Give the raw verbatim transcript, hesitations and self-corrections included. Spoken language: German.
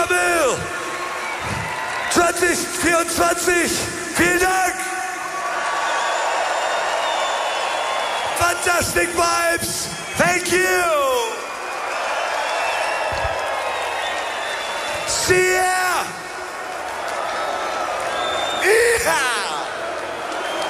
Stabil zwanzig vierundzwanzig. Vielen Dank. Fantastic Vibes. Thank you. See ya.